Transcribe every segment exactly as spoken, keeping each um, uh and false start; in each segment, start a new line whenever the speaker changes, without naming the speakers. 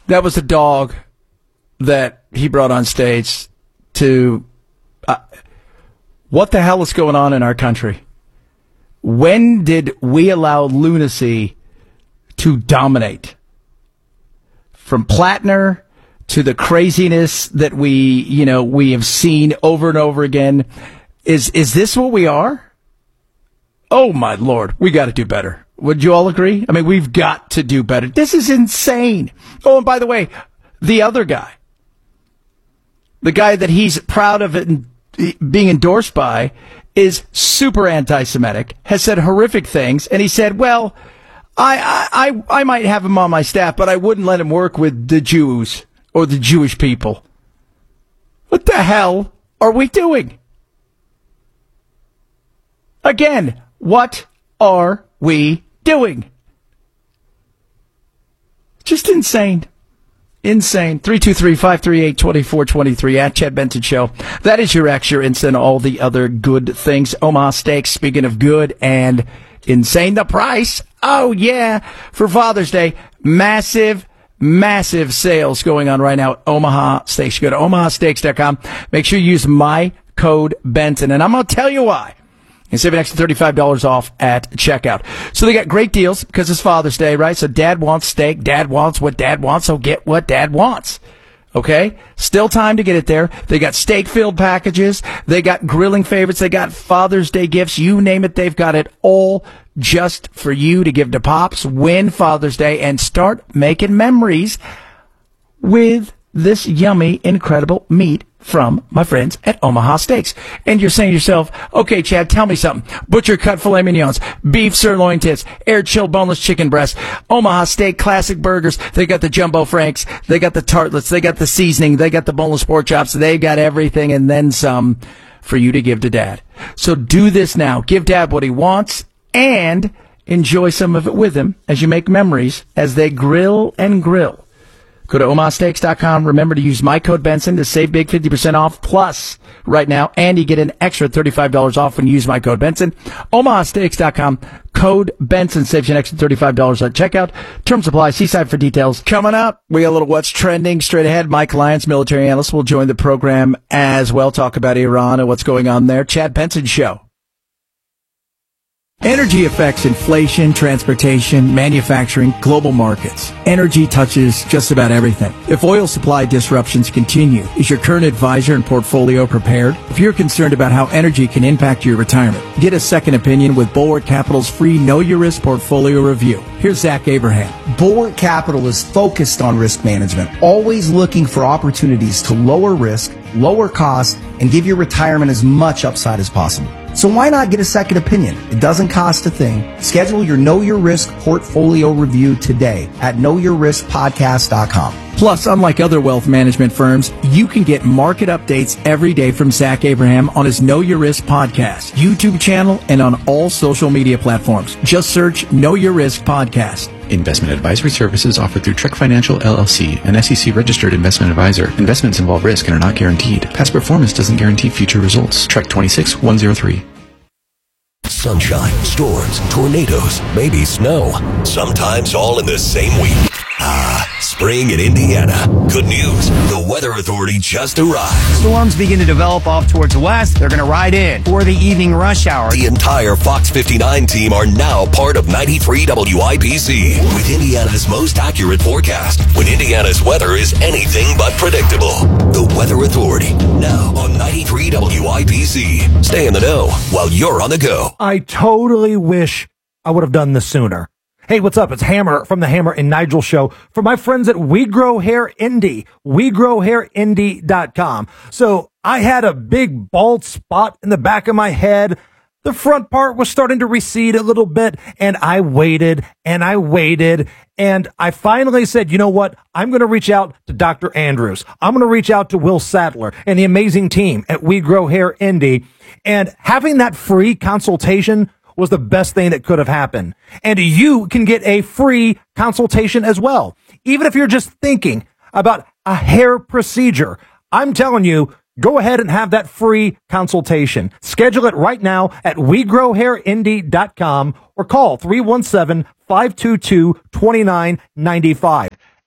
That was a dog that he brought on stage to... Uh, what the hell is going on in our country? When did we allow lunacy to dominate? From Plattner to the craziness that we, you know, we have seen over and over again. Is is this what we are? Oh, my Lord. We got to do better. Would you all agree? I mean, we've got to do better. This is insane. Oh, and by the way, the other guy, the guy that he's proud of it being endorsed by, is super anti-Semitic, has said horrific things, and he said, well, I, I, I might have him on my staff, but I wouldn't let him work with the Jews or the Jewish people. What the hell are we doing? Again, what are we doing? Just insane. Insane. three two three, five three eight, two four two three at Chad Benson Show. That is your X, your Instant, all the other good things. Omaha Steaks, speaking of good and insane, the price. Oh, yeah. For Father's Day, massive, massive sales going on right now at Omaha Steaks. You go to omaha steaks dot com. Make sure you use my code Benson. And I'm going to tell you why. And save an extra thirty-five dollars off at checkout. So they got great deals because it's Father's Day, right? So dad wants steak. Dad wants what dad wants. So get what dad wants. Okay? Still time to get it there. They got steak-filled packages. They got grilling favorites. They got Father's Day gifts. You name it, they've got it all just for you to give to Pops. Win Father's Day and start making memories with this yummy, incredible meat from my friends at Omaha Steaks. And you're saying to yourself, okay, Chad, tell me something. Butcher cut filet mignons, beef sirloin tips, air chilled boneless chicken breast, Omaha Steak classic burgers. They got the jumbo franks. They got the tartlets. They got the seasoning. They got the boneless pork chops. They got everything and then some for you to give to Dad. So do this now. Give Dad what he wants and enjoy some of it with him as you make memories as they grill and grill. Go to omaha steaks dot com. Remember to use my code Benson to save big fifty percent off plus right now. And you get an extra thirty-five dollars off when you use my code Benson. omaha steaks dot com. Code Benson saves you an extra thirty-five dollars at checkout. Terms apply. See site for details. Coming up, we got a little what's trending straight ahead. Mike Lyons, military analyst, will join the program as well. Talk about Iran and what's going on there. Chad Benson Show. Energy affects inflation, transportation, manufacturing, global markets. Energy touches just about everything. If oil supply disruptions continue, is your current advisor and portfolio prepared? If you're concerned about how energy can impact your retirement, get a second opinion with Bulwark Capital's free Know Your Risk portfolio review. Here's Zach Abraham.
Bulwark Capital is focused on risk management, always looking for opportunities to lower risk, lower cost, and give your retirement as much upside as possible. So why not get a second opinion? It doesn't cost a thing. Schedule your Know Your Risk portfolio review today at know your risk podcast dot com.
Plus, unlike other wealth management firms, you can get market updates every day from Zach Abraham on his Know Your Risk podcast, YouTube channel, and on all social media platforms. Just search Know Your Risk Podcast.
Investment advisory services offered through Trek Financial, L L C, an S E C-registered investment advisor. Investments involve risk and are not guaranteed. Past performance doesn't guarantee future results. Trek twenty-six one oh three.
Sunshine, storms, tornadoes, maybe snow. Sometimes all in the same week. Ah, spring in Indiana. Good news. The Weather Authority just arrived.
Storms begin to develop off towards the west. They're going to ride in for the evening rush hour.
The entire Fox fifty-nine team are now part of ninety-three W I P C with Indiana's most accurate forecast when Indiana's weather is anything but predictable. The Weather Authority, now on ninety-three W I P C. Stay in the know while you're on the go.
I totally wish I would have done this sooner. Hey, what's up? It's Hammer from the Hammer and Nigel Show for my friends at We Grow Hair Indie, we grow hair indie dot com. So I had a big bald spot in the back of my head. The front part was starting to recede a little bit, and I waited and I waited, and I finally said, you know what? I'm going to reach out to Doctor Andrews. I'm going to reach out to Will Sadler and the amazing team at We Grow Hair Indie, and having that free consultation was the best thing that could have happened. And you can get a free consultation as well. Even if you're just thinking about a hair procedure, I'm telling you, go ahead and have that free consultation. Schedule it right now at we grow hair indie dot com or call three one seven, five two two, two nine nine five.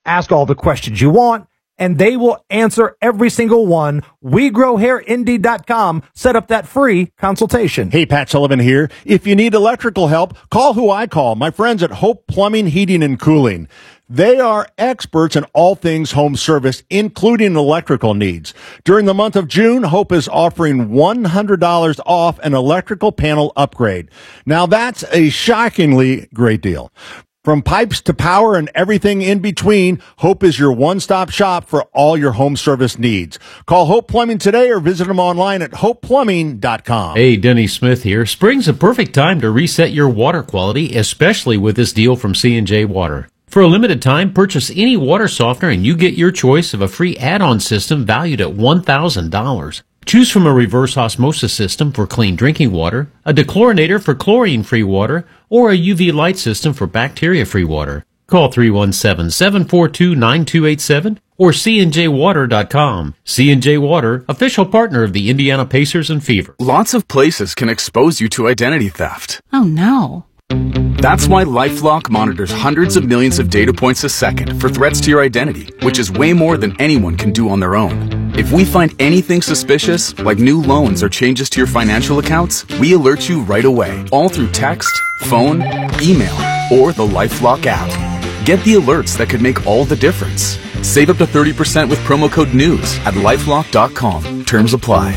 ask all the questions you want, and they will answer every single one. we grow hair indy dot com. Set up that free consultation.
Hey, Pat Sullivan here. If you need electrical help, call who I call, my friends at Hope Plumbing, Heating, and Cooling. They are experts in all things home service, including electrical needs. During the month of June, Hope is offering one hundred dollars off an electrical panel upgrade. Now, that's a shockingly great deal. From pipes to power and everything in between, Hope is your one-stop shop for all your home service needs. Call Hope Plumbing today or visit them online at hope plumbing dot com.
Hey, Denny Smith here. Spring's a perfect time to reset your water quality, especially with this deal from C and J Water. For a limited time, purchase any water softener and you get your choice of a free add-on system valued at one thousand dollars. Choose from a reverse osmosis system for clean drinking water, a dechlorinator for chlorine-free water, or a U V light system for bacteria-free water. Call three one seven, seven four two, nine two eight seven or C N J water dot com. C and J Water, official partner of the Indiana Pacers and Fever.
Lots of places can expose you to identity theft.
Oh no.
That's why LifeLock monitors hundreds of millions of data points a second for threats to your identity, which is way more than anyone can do on their own. If we find anything suspicious, like new loans or changes to your financial accounts, we alert you right away, all through text, phone, email, or the LifeLock app. Get the alerts that could make all the difference. Save up to thirty percent with promo code NEWS at lifelock dot com. Terms apply.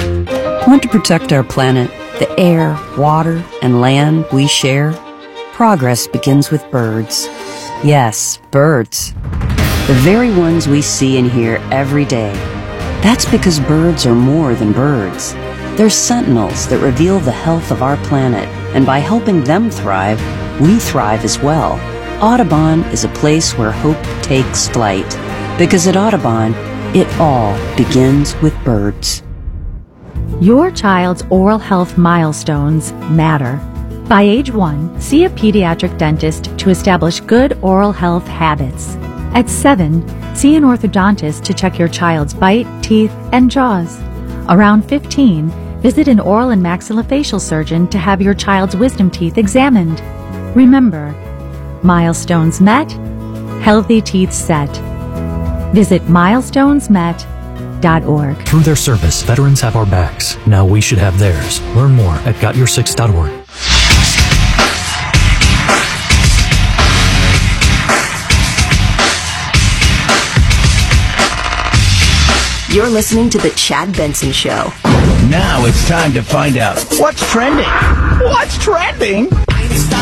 Want to protect our planet, the air, water, and land we share? Progress begins with birds. Yes, birds. The very ones we see and hear every day. That's because birds are more than birds. They're sentinels that reveal the health of our planet, and by helping them thrive, we thrive as well. Audubon is a place where hope takes flight, because at Audubon, it all begins with birds.
Your child's oral health milestones matter. By age one, see a pediatric dentist to establish good oral health habits. At seven, see an orthodontist to check your child's bite, teeth, and jaws. Around fifteen, visit an oral and maxillofacial surgeon to have your child's wisdom teeth examined. Remember, milestones met, healthy teeth set. Visit milestones met dot org.
Through their service, veterans have our backs. Now we should have theirs. Learn more at got your six dot org.
You're listening to The Chad Benson Show.
Now it's time to find out what's trending. What's trending?